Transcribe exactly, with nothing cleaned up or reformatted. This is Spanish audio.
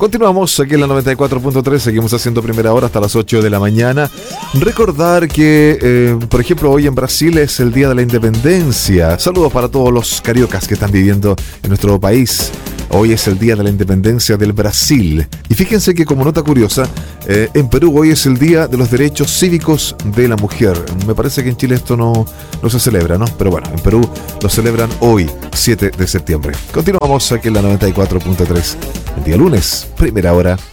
Continuamos aquí en la noventa y cuatro punto tres, seguimos haciendo primera hora hasta las ocho de la mañana. Recordar que, eh, por ejemplo, hoy en Brasil es el Día de la Independencia. Saludos para todos los cariocas que están viviendo en nuestro país. Hoy es el Día de la Independencia del Brasil. Y fíjense que, como nota curiosa, eh, en Perú hoy es el Día de los Derechos Cívicos de la Mujer. Me parece que en Chile esto no, no se celebra, ¿no? Pero bueno, en Perú lo celebran hoy, siete de septiembre. Continuamos aquí en la noventa y cuatro punto tres, el día lunes, primera hora.